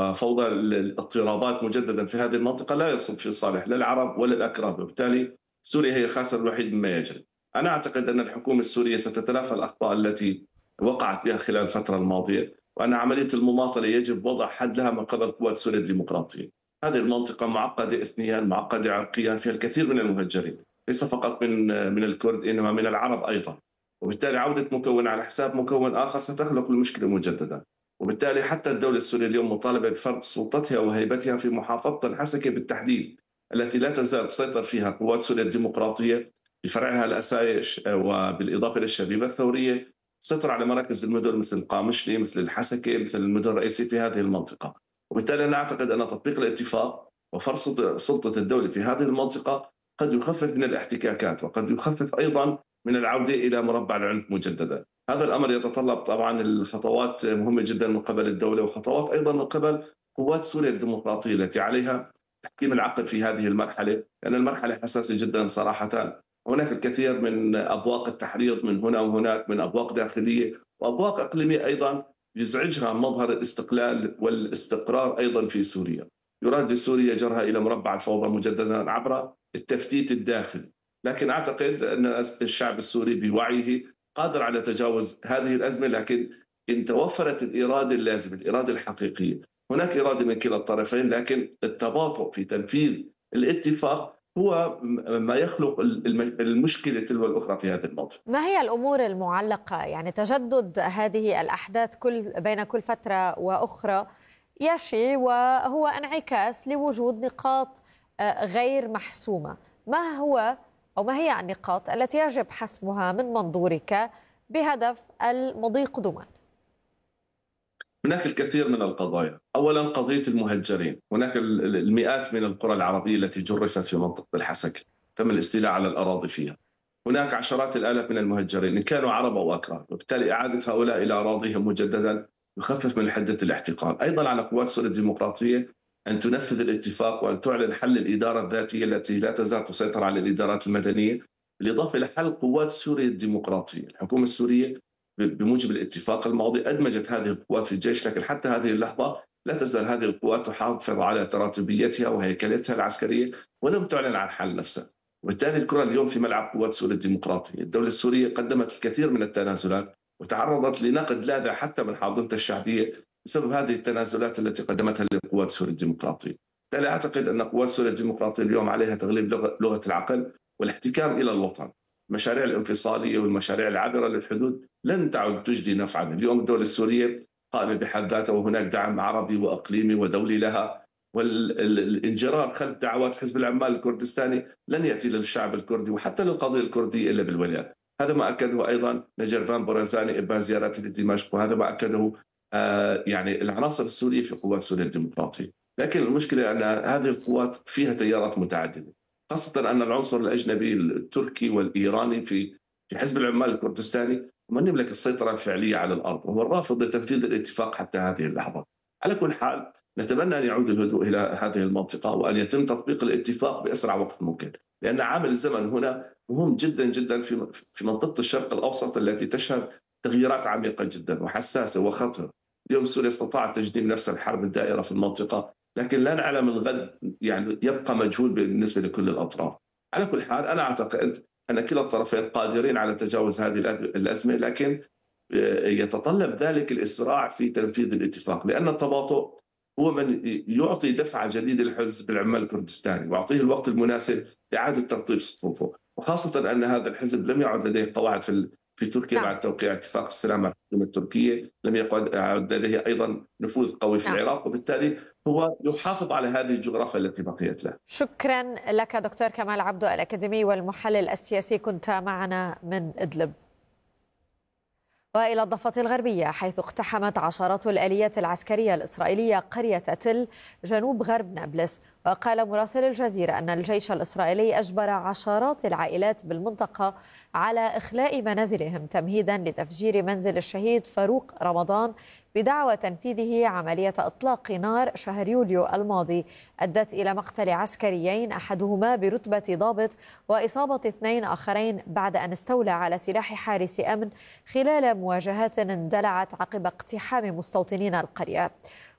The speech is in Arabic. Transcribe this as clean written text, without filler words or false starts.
وفوضى الاضطرابات مجددا في هذه المنطقة لا يصب في صالح لا العرب ولا الأكراد، وبالتالي سوريا هي الخاسر الوحيد مما يجري. أنا أعتقد أن الحكومة السورية ستتلافى الأخطاء التي وقعت بها خلال الفترة الماضية، وأن عملية المماطلة يجب وضع حد لها من قبل قوات سوريا الديمقراطية. هذه المنطقة معقدة إثنيا، معقدة عرقيا، فيها الكثير من المهجرين، ليس فقط من الكرد إنما من العرب أيضا، وبالتالي عودة مكون على حساب مكون آخر ستخلق المشكلة مجددا. وبالتالالي حتى الدولة السورية اليوم مطالبة بفرض سلطتها وهيبتها في محافظة الحسكة بالتحديد، التي لا تزال تسيطر فيها قوات سوريا الديمقراطية بفرعها الأسايش، وبالإضافة إلى الشبيبة الثورية، تسيطر على مراكز المدن مثل قامشلي، مثل الحسكة، مثل المدن الرئيسية في هذه المنطقة. وبالتالي أنا أعتقد أن تطبيق الاتفاق وفرض سلطة الدولة في هذه المنطقة قد يخفف من الاحتكاكات، وقد يخفف أيضا من العودة إلى مربع العنف مجددا. هذا الأمر يتطلب طبعا الخطوات مهمة جدا من قبل الدولة، وخطوات أيضا من قبل قوات سوريا الديمقراطية التي عليها تحكيم العقل في هذه المرحلة، لأن المرحلة حساسة جدا صراحة. هناك الكثير من أبواق التحريض من هنا وهناك، من أبواق داخلية وأبواق إقليمية أيضا يزعجها مظهر الاستقلال والاستقرار أيضا في سوريا. يراد لسوريا جرها إلى مربع الفوضى مجددا عبر التفتيت الداخلي، لكن أعتقد أن الشعب السوري بوعيه قادر على تجاوز هذه الأزمة، لكن إن توفرت الإرادة اللازمة، الإرادة الحقيقية. هناك إرادة من كلا الطرفين، لكن التباطؤ في تنفيذ الاتفاق هو ما يخلق المشكلة تلو الأخرى في هذه المنطقة. ما هي الأمور المعلقة؟ يعني تجدد هذه الأحداث بين كل فترة وأخرى يشي وهو انعكاس لوجود نقاط غير محسومة. ما هي النقاط التي يجب حسمها من منظورك بهدف المضي قدما؟ هناك الكثير من القضايا. أولا قضية المهجرين، هناك المئات من القرى العربية التي جرفت في منطقة الحسكة، تم الاستيلاء على الأراضي فيها. هناك عشرات الآلاف من المهجرين إن كانوا عرب أو أكراد، وبالتالي إعادة هؤلاء إلى أراضيهم مجددا يخفف من حدة الاحتقان. أيضا على قوات سوريا الديمقراطية أن تنفذ الاتفاق وأن تعلن حل الإدارة الذاتية التي لا تزال تسيطر على الإدارات المدنية، بالإضافة إلى حل قوات سوريا الديمقراطية. الحكومة السورية بموجب الاتفاق الماضي أدمجت هذه القوات في الجيش، لكن حتى هذه اللحظة لا تزال هذه القوات تحافظ على تراتبيتها وهيكلتها العسكرية ولم تعلن عن حل نفسها. وبالتالي الكرة اليوم في ملعب قوات سوريا الديمقراطية. الدولة السورية قدمت الكثير من التنازلات وتعرضت لنقد لاذع حتى من حاضنتها الشعبية بسبب هذه التنازلات التي قدمتها لقوات سوريا الديمقراطية. بالتالي أعتقد أن قوات سوريا الديمقراطية اليوم عليها تغليب لغة العقل والاحتكام إلى الوطن. المشاريع الانفصالية والمشاريع العابرة للحدود لن تعد تجدي نفعا. اليوم الدولة السورية قائمة بحد ذاتها، وهناك دعم عربي وإقليمي ودولي لها، والانجرار خلف دعوات حزب العمال الكردستاني لن يأتي للشعب الكردي وحتى للقضية الكردية إلا بالولايات. هذا ما أكده أيضا نجرفان بورزاني إبان زيارته لدمشق، وهذا ما أكده يعني العناصر السورية في قوات سوريا الديمقراطية. لكن المشكلة أن هذه القوات فيها تيارات متعددة، خاصة أن العنصر الأجنبي التركي والإيراني في حزب العمال الكردستاني من يملك السيطرة الفعلية على الأرض، وهو الرافض لتنفيذ الاتفاق حتى هذه اللحظة. على كل حال نتمنى أن يعود الهدوء إلى هذه المنطقة وأن يتم تطبيق الاتفاق بأسرع وقت ممكن، لأن عامل الزمن هنا مهم جدا جدا في منطقة الشرق الأوسط التي تشهد تغييرات عميقة جدا وحساسة وخطرة. اليوم سوريا استطاعت تجنيب نفس الحرب الدائرة في المنطقة، لكن لا نعلم الغد، يعني يبقى مجهول بالنسبة لكل الأطراف. على كل حال أنا أعتقد أن كلا الطرفين قادرين على تجاوز هذه الأزمة، لكن يتطلب ذلك الإسراع في تنفيذ الاتفاق، لأن التباطؤ هو من يعطي دفعة جديدة لحزب العمال الكردستاني ويعطيه الوقت المناسب لإعادة ترتيب صفوفه، وخاصة أن هذا الحزب لم يعد لديه قواعد في تركيا بعد توقيع اتفاق السلام مع الحكومة التركية، لم يعد لديه أيضا نفوذ قوي في العراق، وبالتالي هو يحافظ على هذه الجغرافيا التي بقيت له. شكرا لك دكتور كمال عبدو الأكاديمي والمحلل السياسي، كنت معنا من إدلب. وإلى الضفة الغربية، حيث اقتحمت عشرات الآليات العسكرية الإسرائيلية قرية تل جنوب غرب نابلس. وقال مراسل الجزيرة أن الجيش الإسرائيلي أجبر عشرات العائلات بالمنطقة على إخلاء منازلهم تمهيدا لتفجير منزل الشهيد فاروق رمضان بدعوى تنفيذه عملية إطلاق نار شهر يوليو الماضي أدت إلى مقتل عسكريين، أحدهما برتبة ضابط، وإصابة 2 آخرين بعد أن استولى على سلاح حارس أمن خلال مواجهات اندلعت عقب اقتحام مستوطنين القرية.